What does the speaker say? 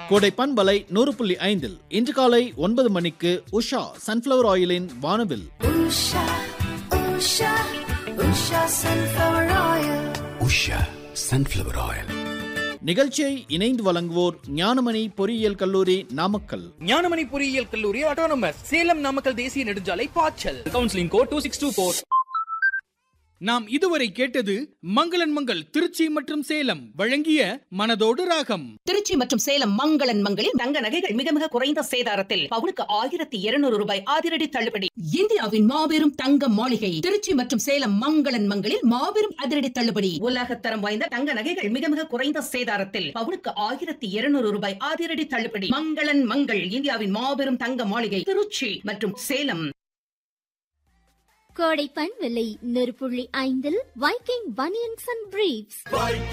கோடை பண்பலை 100.5 இன்று காலை 9 மணிக்கு உஷா சன்ஃபிளவர் ஆயிலின் வானவில். Usha sunflower oil. நிகழ்ச்சியை இணைந்து வழங்குவோர் ஞானமணி பொறியியல் கல்லூரி நாமக்கல். ஞானமணி பொறியியல் கல்லூரி ஆட்டோனமஸ் சேலம் நாமக்கல் தேசிய நெடுஞ்சாலை பாய்ச்சல். Counselling code 2624. நாம் இதுவரை கேட்டது மங்களன் மங்கள் திருச்சி மற்றும் சேலம் வழங்கிய மனதோடு ராகம். திருச்சி மற்றும் சேலம் மங்களன் மங்களில் தங்க நகைகள் மிக மிக குறைந்த சேதாரத்தில் பவுனுக்கு 1200 ரூபாய் அதிரடி தள்ளுபடி. இந்தியாவின் மாபெரும் தங்க மாளிகை திருச்சி மற்றும் சேலம் மங்களன் மங்களில் மாபெரும் அதிரடி தள்ளுபடி. உலகத்தரம் வாய்ந்த தங்க நகைகள் மிக மிக குறைந்த சேதாரத்தில் பவுனுக்கு 1200 ரூபாய் அதிரடி தள்ளுபடி. மங்களன் மங்கள் இந்தியாவின் மாபெரும் தங்க மாளிகை திருச்சி மற்றும் சேலம். கோடை பண்பலை 100.5 வைக்கிங் பனியன்ஸ் அண்ட் பிரீஃப்ஸ்.